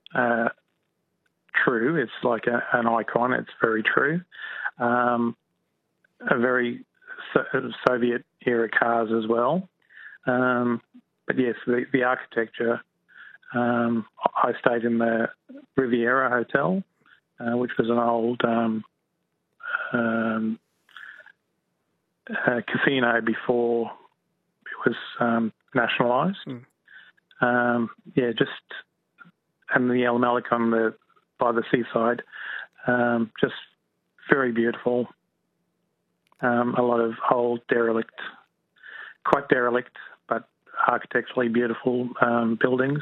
true. It's like an icon. It's very true. A very Soviet-era cars as well. But yes, the architecture. I stayed in the Riviera Hotel, which was an old casino before it was nationalised. And the El Malecon by the seaside, just very beautiful. A lot of old quite derelict, but architecturally beautiful buildings.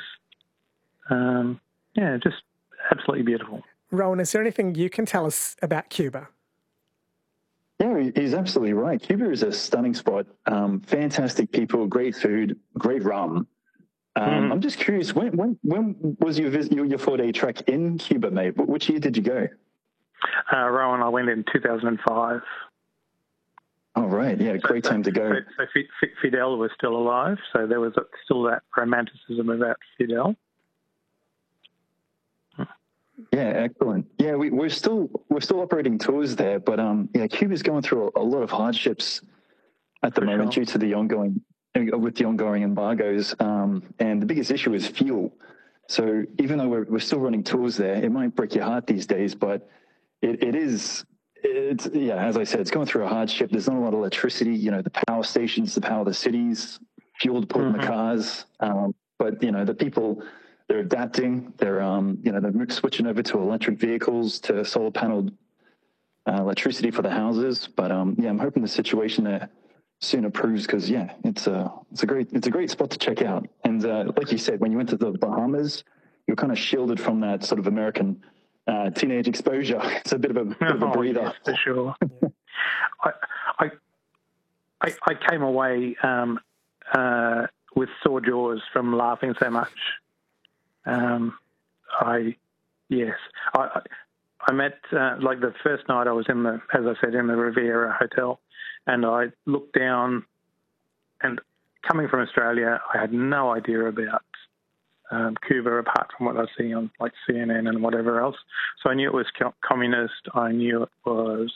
Just absolutely beautiful. Rowan, is there anything you can tell us about Cuba? Yeah, he's absolutely right. Cuba is a stunning spot. Fantastic people, great food, great rum. I'm just curious, when was your 4-day trek in Cuba, mate? Which year did you go? Rowan, I went in 2005. Oh, right. Yeah, great time to go. So Fidel was still alive, so there was still that romanticism about Fidel. Yeah, excellent. Yeah, we're still operating tours there, but Cuba's going through a lot of hardships at the moment due to the ongoing embargoes, and the biggest issue is fuel. So even though we're still running tours there, it might break your heart these days, but it's as I said, it's going through a hardship. There's not a lot of electricity. The power stations, the power of the cities, fuel to put in the cars. But the people, they're adapting. They're they're switching over to electric vehicles, to solar paneled electricity for the houses. But I'm hoping the situation there soon improves, because it's a great spot to check out. And like you said, when you went to the Bahamas, you're kind of shielded from that sort of American teenage exposure. It's a bit of a breather. Yes, for sure. I came away with sore jaws from laughing so much. I met like the first night I was in the Riviera Hotel, and I looked down, and coming from Australia, I had no idea about Cuba apart from what I see on like CNN and whatever else. So I knew it was communist. I knew it was,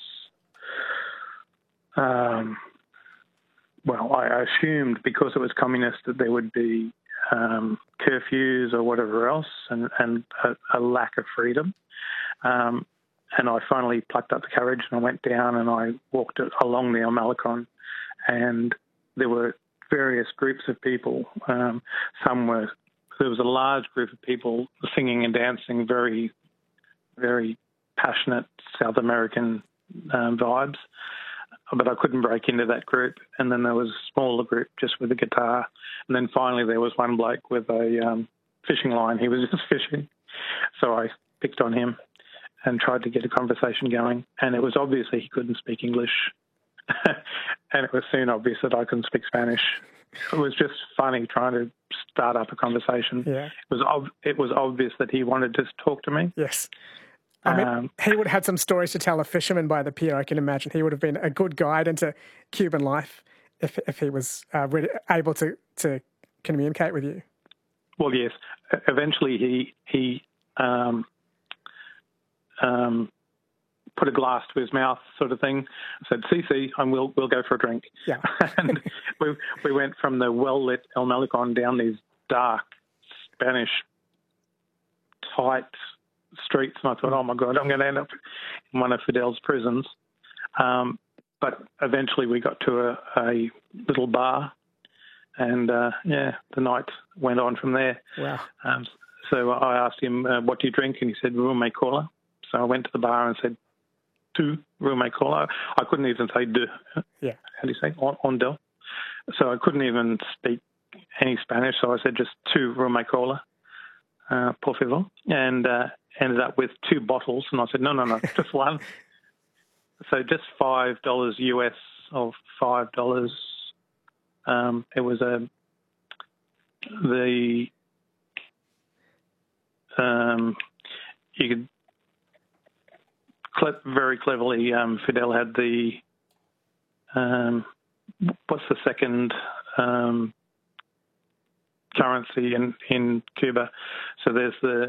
I assumed because it was communist that there would be curfews or whatever else, and a lack of freedom. And I finally plucked up the courage and I went down and I walked along the El Malecon, and there were various groups of people. There was a large group of people singing and dancing, very, very passionate South American vibes. But I couldn't break into that group. And then there was a smaller group just with a guitar. And then finally there was one bloke with a fishing line. He was just fishing. So I picked on him and tried to get a conversation going. And it was obvious that he couldn't speak English. And it was soon obvious that I couldn't speak Spanish. It was just funny trying to start up a conversation. Yeah. It was obvious that he wanted to talk to me. Yes. I mean, he would have had some stories to tell a fisherman by the pier, I can imagine. He would have been a good guide into Cuban life if he was really able to communicate with you. Well, yes. Eventually he put a glass to his mouth, sort of thing. Said, "See, and we'll go for a drink." Yeah. And we went from the well-lit El Malecon down these dark Spanish tight streets, and I thought, oh my God, I'm going to end up in one of Fidel's prisons. But eventually we got to a little bar, and the night went on from there. Wow. So I asked him, what do you drink? And he said, Rume Cola. So I went to the bar and said, two Rume Cola. I couldn't even say de. Yeah. How do you say? On del. So I couldn't even speak any Spanish, so I said just two Rume Cola, por favor, and ended up with two bottles. And I said, no, just one. So just $5 US or $5. It was you could very cleverly, Fidel had the, what's the second currency in Cuba? So there's the